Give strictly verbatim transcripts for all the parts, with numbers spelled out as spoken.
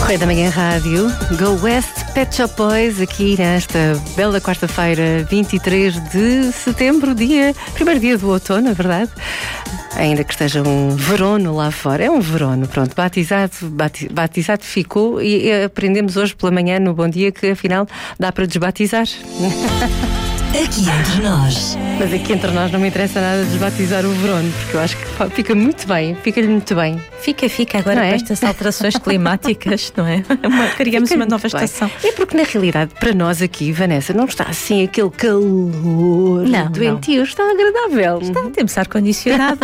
Correio da Manhã Rádio, Go West, Pet Shop Boys, aqui nesta bela quarta-feira, vinte e três de setembro, dia, primeiro dia do outono, é verdade? Ainda que esteja um verono lá fora, é um verono, pronto, batizado, bati, batizado ficou e, e aprendemos hoje pela manhã no Bom Dia que afinal dá para desbatizar. Aqui entre nós. Mas aqui entre nós não me interessa nada desbatizar o verono, porque eu acho que fica muito bem, fica-lhe muito bem. Fica, fica agora é? com estas alterações climáticas, não é? Uma, criamos Fica uma nova bem. estação. É porque na realidade para nós aqui, Vanessa, não está assim aquele calor Não, doentio, está agradável. Está, temos ar-condicionado.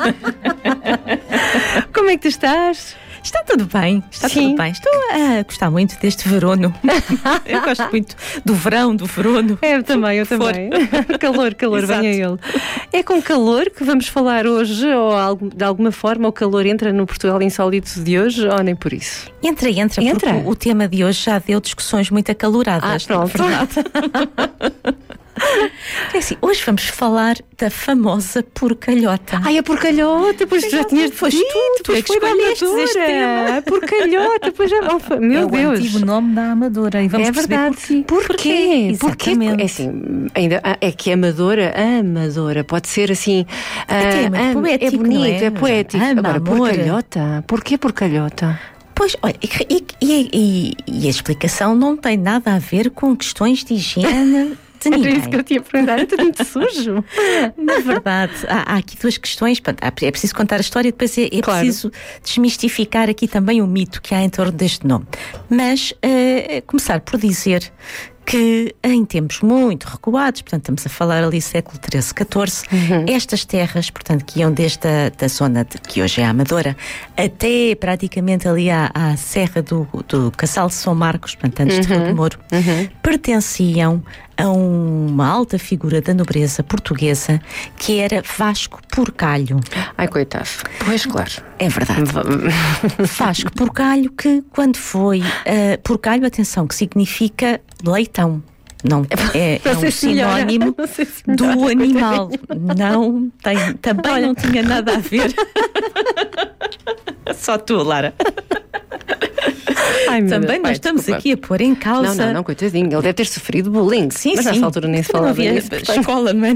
Como é que tu estás? Está tudo bem, está Sim. tudo bem. Estou a gostar muito deste verono. Eu gosto muito do verão, do verono. É, eu também, eu também. calor, calor, Exato. venha ele. É com calor que vamos falar hoje, ou algo- de alguma forma o calor entra no Portugal Insólito de hoje, ou nem por isso? Entra, entra, Entra. porque o, o tema de hoje já deu discussões muito acaloradas. Ah, pronto. não é verdade? É assim, hoje vamos falar da famosa porcalhota. Ai, a porcalhota, pois tu já tinhas Foste dito, tu, tu pois é que foi da escolheste Amadora. este tema. A porcalhota, pois já. Oh, meu é Deus. o antigo nome da Amadora e vamos É perceber verdade. porquê. Porquê? Porquê? Exatamente. É assim, ainda é que amadora, amadora, pode ser assim. Até é muito ah, poético, é bonito, não é? é poético. Ama, Agora, amor. porcalhota. Porquê porcalhota? Pois, olha, e, e- e- e a explicação não tem nada a ver com questões de higiene de Era ninguém. isso que eu tinha perguntado. É tudo muito sujo. Na verdade, há, há aqui duas questões. Portanto, há- É preciso contar a história e depois é, é Claro. preciso desmistificar aqui também o mito que há em torno deste nome. Mas eh, começar por dizer que em tempos muito recuados, portanto estamos a falar ali século treze, catorze, estas terras, portanto que iam desde a da zona de, que hoje é a Amadora, até praticamente ali à, à Serra do, do Casal de São Marcos, portanto antes de Rio do Moro, pertenciam a uma alta figura da nobreza portuguesa que era Vasco Porcalho. Ai, coitado. Pois, claro. É verdade. Vasco Porcalho, que quando foi uh, Porcalho, atenção, que significa leitão. Não, é, Não é sei um se melhora. sinónimo Não sei se melhora, do coitadinho. animal. Não tem, também Olha. não tinha nada a ver. Só tu, Lara. Ai, meu Também Deus. nós Pai, estamos desculpa. aqui a pôr em causa. Não, não, não, coitadinho. Ele deve ter sofrido bullying. Sim, Mas sim. nessa altura nem se Não falava havia disso. portanto- escola, não é?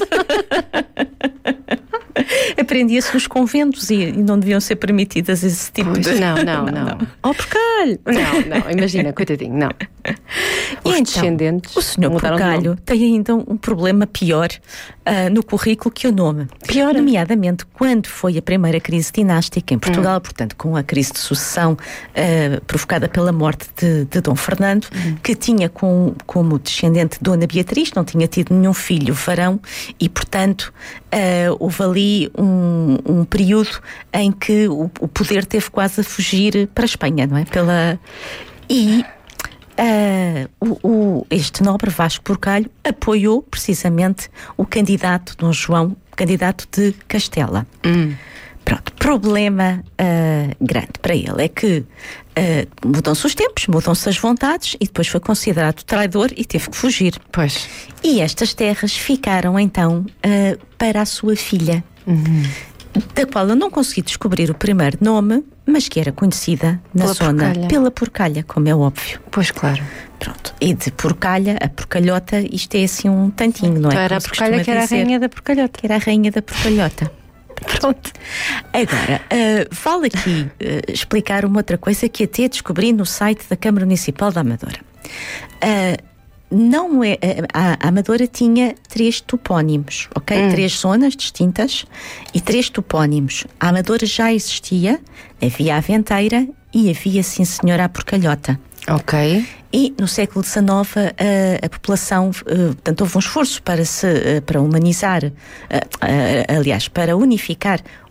Aprendia-se nos conventos e, e não deviam ser permitidas esse tipo Pois, de... não, não, não. Oh, Porcalho! Não, não, imagina, coitadinho, não. Os E então, descendentes o senhor mudaram de Porcalho nome. tem ainda um problema pior ah, no currículo que o nome. Pior? Nomeadamente, quando foi a primeira crise dinástica em Portugal, portanto, com a crise de sucessão ah, provocada pela morte de, de Dom Fernando, que tinha com, como descendente Dona Beatriz, não tinha tido nenhum filho varão e, portanto, ah, houve ali um, um período em que o, o poder teve quase a fugir para a Espanha, não é? Pela... E ah, o, o- este nobre Vasco Porcalho apoiou precisamente o candidato Dom João, candidato de Castela. Pronto, problema ah, grande para ele é que ah, mudam-se os tempos, mudam-se as vontades e depois foi considerado traidor e teve que fugir. Pois. E estas terras ficaram então ah, para a sua filha, da qual eu não consegui descobrir o primeiro nome, mas que era conhecida na Pela zona Porcalha. pela Porcalha, como é óbvio. Pois, claro. Pronto. E de Porcalha a Porcalhota, isto é assim um tantinho, não é? Então era a Como se porcalha costuma que era a dizer, rainha da porcalhota. que era a rainha da Porcalhota. Pronto. Agora, uh, vale aqui uh, explicar uma outra coisa que até descobri no site da Câmara Municipal da Amadora. Uh, não é, a, a Amadora tinha três topónimos, ok? Três zonas distintas e três topónimos. A Amadora já existia, havia a Venteira e havia, sim senhora, a Porcalhota. Ok. E no século dezenove a, a população, eh, portanto, houve um esforço para se eh, para humanizar, eh, eh, aliás, para unificar